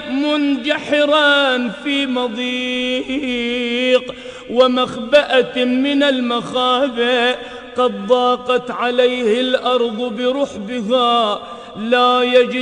منجحرا في مضيق ومخبأة من المخابئ، قد ضاقت عليه الأرض برحبها لا يجد